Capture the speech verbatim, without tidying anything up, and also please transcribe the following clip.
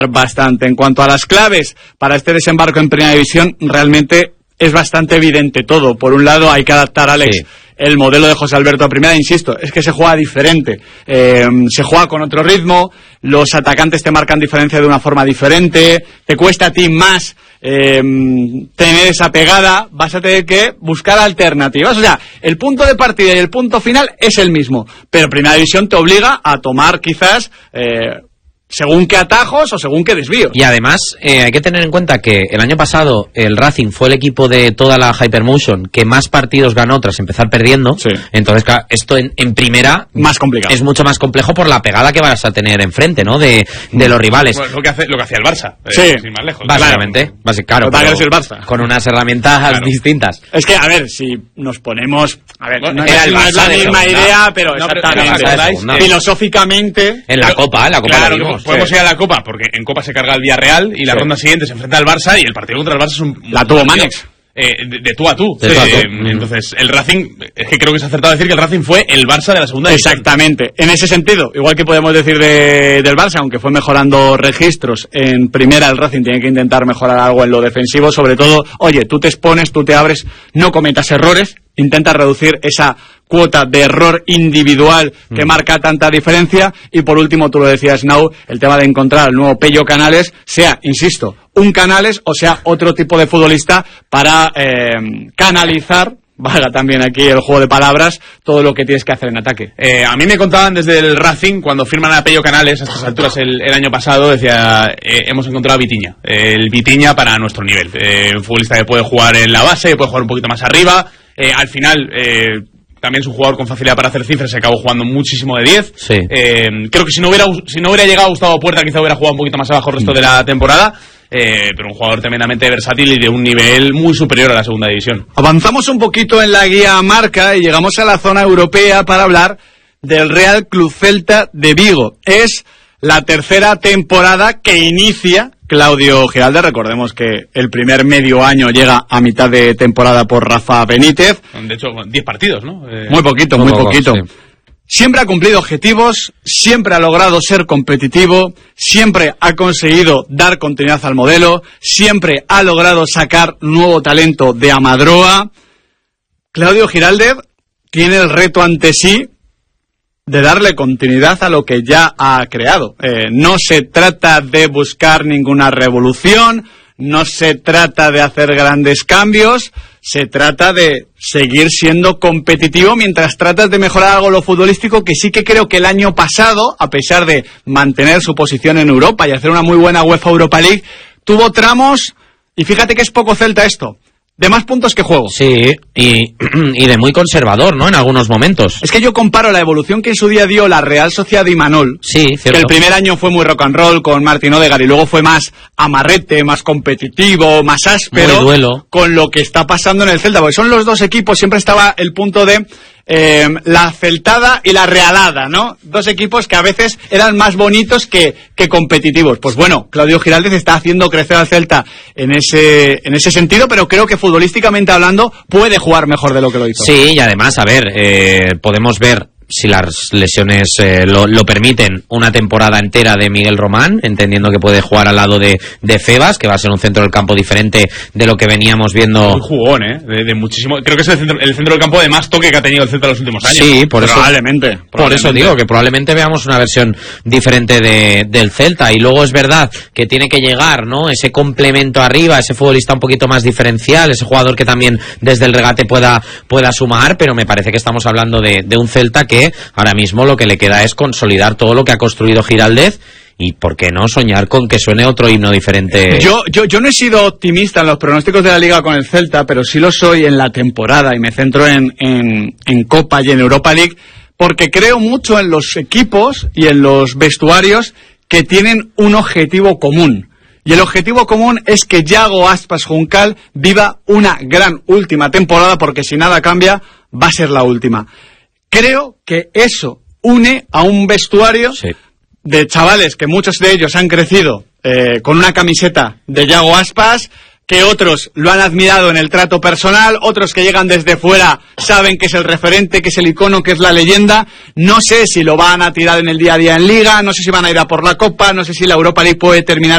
bastante. En cuanto a las claves para este desembarco en Primera División, realmente es bastante evidente todo. Por un lado, hay que adaptar, Alex, sí. el modelo de José Alberto a Primera. Insisto, es que se juega diferente. Eh, se juega con otro ritmo, los atacantes te marcan diferencia de una forma diferente, te cuesta a ti más eh, tener esa pegada, vas a tener que buscar alternativas. O sea, el punto de partida y el punto final es el mismo, pero Primera División te obliga a tomar quizás... Eh, según qué atajos o según qué desvíos. Y además eh, hay que tener en cuenta que el año pasado el Racing fue el equipo de toda la Hypermotion que más partidos ganó tras empezar perdiendo. Sí. Entonces, claro, esto en, en primera más complicado. Es mucho más complejo por la pegada que vas a tener enfrente, ¿no? De, de los rivales. Bueno, lo que hace, lo que hacía el Barça. Eh, sí. Sin más lejos. Básicamente. Claro, Básicamente claro, pero pero el Barça. Con unas herramientas claro. distintas. Es que, a ver, si nos ponemos... A ver, bueno, no, era es, el no es la misma segunda. idea, pero no, exactamente. Pero, eh, filosóficamente... En la pero, Copa, en la Copa claro, la vimos, podemos sí. ir a la Copa, porque en Copa se carga el Villarreal y la sí. ronda siguiente se enfrenta al Barça y el partido contra el Barça es un... La tuvo Manex. Eh, de, de tú a tú. De tú a tú. Eh, entonces, el Racing, es que creo que es acertado decir que el Racing fue el Barça de la segunda división. Exactamente. En ese sentido, igual que podemos decir de, del Barça, aunque fue mejorando registros, en primera el Racing tiene que intentar mejorar algo en lo defensivo, sobre todo, oye, tú te expones, tú te abres, no cometas errores, intenta reducir esa cuota de error individual que mm. marca tanta diferencia. Y por último, tú lo decías, Nau, el tema de encontrar al nuevo Pello Canales, sea, insisto, un Canales o sea otro tipo de futbolista para eh, canalizar, valga también aquí el juego de palabras, todo lo que tienes que hacer en ataque. Eh, a mí me contaban desde el Racing, cuando firman a Pello Canales, a estas alturas el, el año pasado, decía, eh, hemos encontrado a Vitinha. Eh, el Vitinha para nuestro nivel. Eh, un futbolista que puede jugar en la base, que puede jugar un poquito más arriba. Eh, al final... Eh, También es un jugador con facilidad para hacer cifras, se acabó jugando muchísimo de diez. Sí. Eh, creo que si no hubiera si no hubiera llegado Gustavo Puerta, quizá hubiera jugado un poquito más abajo el resto de la temporada. Eh, pero un jugador tremendamente versátil y de un nivel muy superior a la segunda división. Avanzamos un poquito en la guía marca y llegamos a la zona europea para hablar del Real Club Celta de Vigo. Es la tercera temporada que inicia Claudio Giraldez. Recordemos que el primer medio año llega a mitad de temporada por Rafa Benítez. De hecho, diez partidos, ¿no? Eh, muy poquito, muy poco, poquito. Sí. Siempre ha cumplido objetivos, siempre ha logrado ser competitivo, siempre ha conseguido dar continuidad al modelo, siempre ha logrado sacar nuevo talento de Amadroa. Claudio Giraldez tiene el reto ante sí de darle continuidad a lo que ya ha creado. Eh, no se trata de buscar ninguna revolución, no se trata de hacer grandes cambios, se trata de seguir siendo competitivo mientras tratas de mejorar algo lo futbolístico, que sí que creo que el año pasado, a pesar de mantener su posición en Europa y hacer una muy buena UEFA Europa League, tuvo tramos, y fíjate que es poco Celta esto, de más puntos que juego. Sí, y, y de muy conservador, ¿no? En algunos momentos. Es que yo comparo la evolución que en su día dio la Real Sociedad de Imanol, sí, cierto. Que el primer año fue muy rock and roll con Martín Odegaard y luego fue más amarrete, más competitivo, más áspero, muy duelo. Con lo que está pasando en el Celta, porque son los dos equipos, siempre estaba el punto de eh, la celtada y la realada, ¿no? Dos equipos que a veces eran más bonitos que, que competitivos. Pues bueno, Claudio Giraldez está haciendo crecer al Celta en ese, en ese sentido, pero creo que futbolísticamente hablando puede jugar mejor de lo que lo hizo. Sí, y además, a ver, eh, podemos ver, si las lesiones eh, lo, lo permiten, una temporada entera de Miguel Román, entendiendo que puede jugar al lado de, de Febas, que va a ser un centro del campo diferente de lo que veníamos viendo. Un jugón, ¿eh? De, de muchísimo. Creo que es el centro, el centro del campo de más toque que ha tenido el Celta en los últimos años. Sí, por eso. Probablemente. Por probablemente. eso digo que probablemente veamos una versión diferente de, del Celta. Y luego es verdad que tiene que llegar, ¿no? Ese complemento arriba, ese futbolista un poquito más diferencial, ese jugador que también desde el regate pueda, pueda sumar, pero me parece que estamos hablando de, de un Celta que ahora mismo lo que le queda es consolidar todo lo que ha construido Giraldez y, ¿por qué no soñar con que suene otro himno diferente? Yo, yo, yo no he sido optimista en los pronósticos de la Liga con el Celta, pero sí lo soy en la temporada y me centro en, en, en Copa y en Europa League, porque creo mucho en los equipos y en los vestuarios que tienen un objetivo común. Y el objetivo común es que Yago Aspas Juncal viva una gran última temporada, porque si nada cambia, va a ser la última. Creo que eso une a un vestuario sí. de chavales que muchos de ellos han crecido eh, con una camiseta de Yago Aspas, que otros lo han admirado en el trato personal, otros que llegan desde fuera saben que es el referente, que es el icono, que es la leyenda. No sé si lo van a tirar en el día a día en Liga, no sé si van a ir a por la Copa, no sé si la Europa League puede terminar